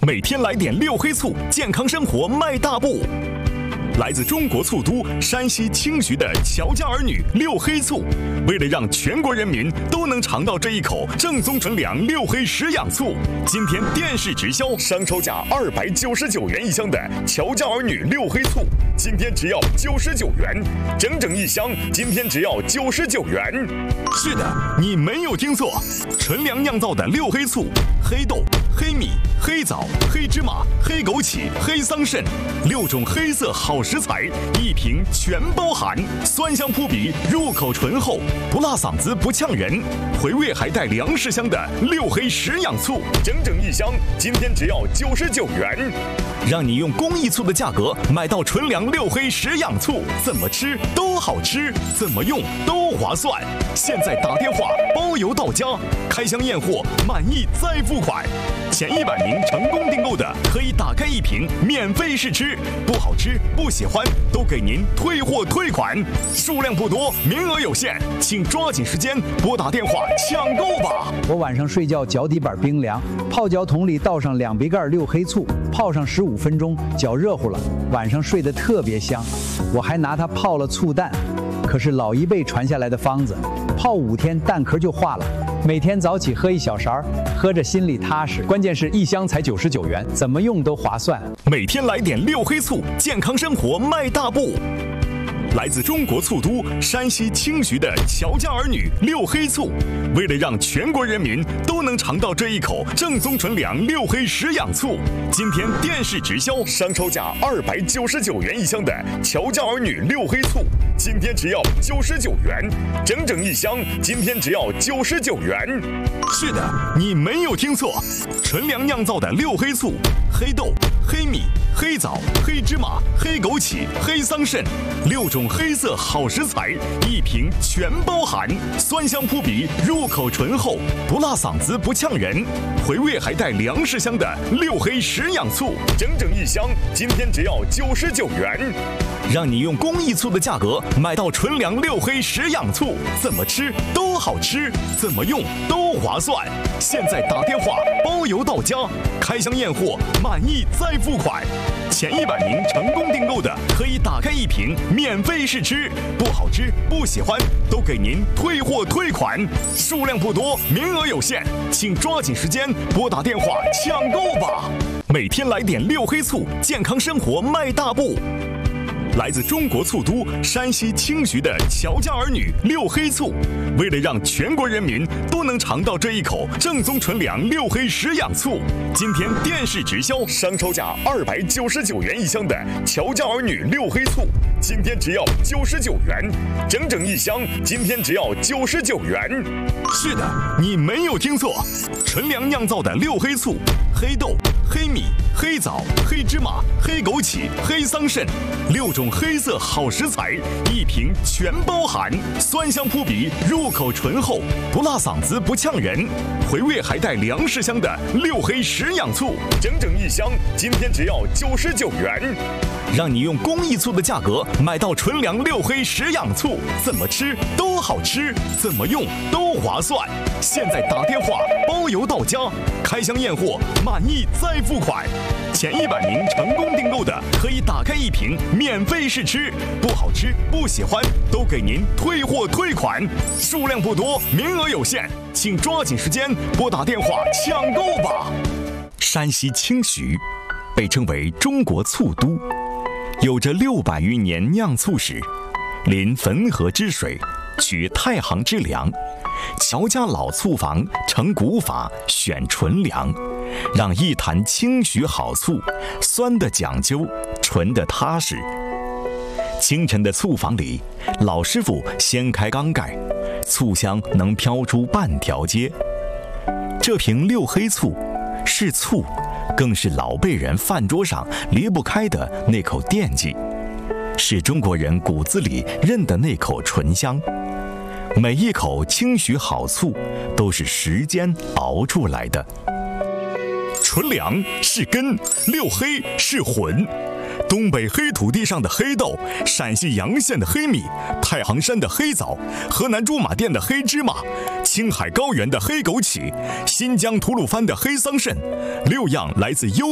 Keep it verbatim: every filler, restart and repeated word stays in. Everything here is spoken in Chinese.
每天来点六黑醋，健康生活迈大步。来自中国醋都山西清徐的乔家儿女六黑醋，为了让全国人民都能尝到这一口正宗纯粮六黑食养醋，今天电视直销，商超价二百九十九元一箱的乔家儿女六黑醋，今天只要九十九元，整整一箱，今天只要九十九元。是的，你没有听错，纯粮酿造的六黑醋，黑豆、黑米、黑枣、黑芝麻、黑枸杞、黑桑葚，六种黑色好食材，一瓶全包含，酸香扑鼻，入口醇厚，不辣嗓子不呛人，回味还带粮食香的六黑食养醋，整整一箱，今天只要九十九元，让你用公益醋的价格买到纯粮六黑食养醋，怎么吃都好吃，怎么用都划算。现在打电话包邮到家，开箱验货，满意再付款。前一百名成功订购的，可以打开一瓶免费试吃，不好吃不喜欢都给您退货退款，数量不多，名额有限，请抓紧时间拨打电话抢购吧。 我晚上睡觉脚底板冰凉，泡脚桶里倒上两杯盖六黑醋，泡上十五分钟，脚热乎了，晚上睡得特别香。我还拿它泡了醋蛋，可是老一辈传下来的方子，泡五天蛋壳就化了。每天早起喝一小勺，喝着心里踏实。关键是一箱才九十九元，怎么用都划算。 每天来点六黑醋，健康生活迈大步。来自中国醋都山西清徐的乔家儿女六黑醋，为了让全国人民都能尝到这一口正宗纯粮六黑食养醋，今天电视直销，商超价二百九十九元一箱的乔家儿女六黑醋，今天只要九十九元，整整一箱，今天只要九十九元。是的，你没有听错，纯粮酿造的六黑醋，黑豆、黑米、黑枣、黑芝麻、黑枸杞、黑桑葚，六种黑色好食材，一瓶全包含，酸香扑鼻，入口醇厚，不辣嗓子不呛人，回味还带粮食香的六黑食养醋，整整一箱，今天只要九十九元，让你用公益醋的价格买到纯粮六黑食养醋，怎么吃都好吃，怎么用都划算。现在打电话包邮到家，开箱验货，满意再付款。前一百名成功订购的，可以打开一瓶免费试吃，不好吃不喜欢都给您退货退款，数量不多，名额有限，请抓紧时间拨打电话抢购吧。每天来点六黑醋，健康生活迈大步。来自中国醋都山西清徐的乔家儿女六黑醋，为了让全国人民都能尝到这一口正宗纯粮六黑食养醋，今天电视直销，商超价二百九十九元一箱的乔家儿女六黑醋，今天只要九十九元，整整一箱，今天只要九十九元。是的，你没有听错，纯粮酿造的六黑醋，黑豆、黑米、黑枣、黑芝麻、黑枸杞、黑桑葚，六种黑色好食材，一瓶全包含，酸香扑鼻，入口醇厚，不辣嗓子不呛人，回味还带粮食香的六黑食养醋，整整一箱，今天只要九十九元，让你用公益醋的价格买到纯粮六黑食养醋，怎么吃都好吃，怎么用都划算。现在打电话包邮到家，开箱验货，满意再付款。前一百名成功订购的，可以打开一瓶免费试吃，不好吃不喜欢都给您退货退款，数量不多，名额有限，请抓紧时间拨打电话抢购吧。山西清徐被称为中国醋都，有着六百余年酿醋史，临汾河之水，取太行之粮，乔家老醋坊成古法，选纯粮，让一坛清徐好醋，酸的讲究，纯的踏实。清晨的醋坊里，老师傅掀开缸盖，醋香能飘出半条街。这瓶六黑醋是醋，更是老辈人饭桌上离不开的那口惦记，是中国人骨子里认的那口醇香。每一口清徐好醋都是时间熬出来的。纯粮是根，六黑是魂。东北黑土地上的黑豆，陕西洋县的黑米，太行山的黑枣，河南驻马店的黑芝麻，青海高原的黑枸杞，新疆吐鲁番的黑桑葚，六样来自优